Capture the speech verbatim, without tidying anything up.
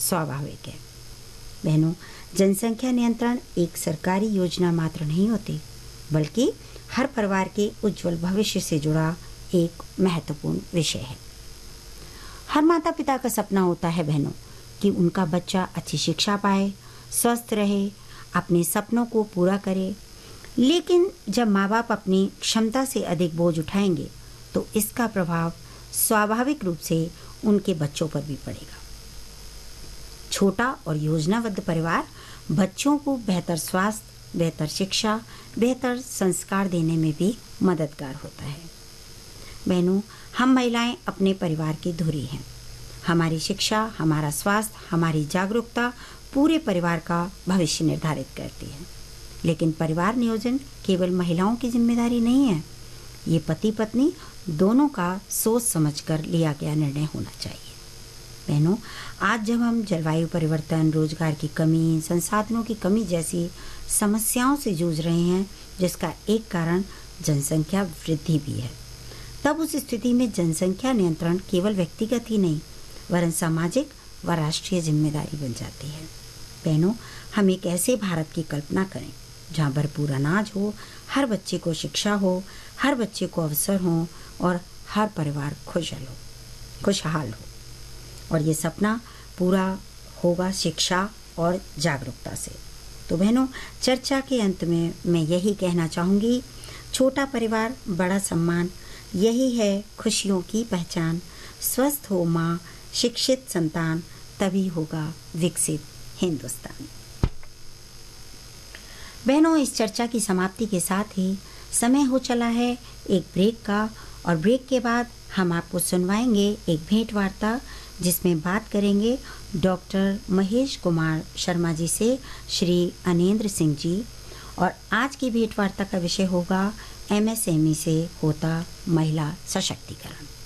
स्वाभाविक है। बहनों, जनसंख्या नियंत्रण एक सरकारी योजना मात्र नहीं होती, बल्कि हर परिवार के उज्जवल भविष्य से जुड़ा एक महत्वपूर्ण विषय है। हर माता पिता का सपना होता है बहनों कि उनका बच्चा अच्छी शिक्षा पाए, स्वस्थ रहे, अपने सपनों को पूरा करे। लेकिन जब माँ बाप अपनी क्षमता से अधिक बोझ उठाएंगे तो इसका प्रभाव स्वाभाविक रूप से उनके बच्चों पर भी पड़ेगा। छोटा और योजनाबद्ध परिवार बच्चों को बेहतर स्वास्थ्य, बेहतर शिक्षा, बेहतर संस्कार देने में भी मददगार होता है। बहनों, हम महिलाएं अपने परिवार की धुरी हैं। हमारी शिक्षा, हमारा स्वास्थ्य, हमारी जागरूकता पूरे परिवार का भविष्य निर्धारित करती है। लेकिन परिवार नियोजन केवल महिलाओं की जिम्मेदारी नहीं है। ये पति पत्नी दोनों का सोच समझकर लिया गया निर्णय होना चाहिए। बहनों, आज जब हम जलवायु परिवर्तन, रोजगार की कमी, संसाधनों की कमी जैसी समस्याओं से जूझ रहे हैं, जिसका एक कारण जनसंख्या वृद्धि भी है, तब उस स्थिति में जनसंख्या नियंत्रण केवल व्यक्तिगत ही नहीं वरन सामाजिक व राष्ट्रीय जिम्मेदारी बन जाती है। बहनों, हम एक ऐसे भारत की कल्पना करें जहाँ भरपूर अनाज हो, हर बच्चे को शिक्षा हो, हर बच्चे को अवसर हो और हर परिवार खुशहाल हो खुशहाल हो और ये सपना पूरा होगा शिक्षा और जागरूकता से। तो बहनों, चर्चा के अंत में मैं यही कहना चाहूँगी, छोटा परिवार, बड़ा सम्मान, यही है खुशियों की पहचान। स्वस्थ हो माँ, शिक्षित संतान, तभी होगा विकसित हिंदुस्तान। बहनों, इस चर्चा की समाप्ति के साथ ही समय हो चला है एक ब्रेक का, और ब्रेक के बाद हम आपको सुनवाएंगे एक भेंट वार्ता जिसमें बात करेंगे डॉक्टर महेश कुमार शर्मा जी से श्री अनेंद्र सिंह जी। और आज की भेंट वार्ता का विषय होगा एम एस एम ई से होता महिला सशक्तिकरण।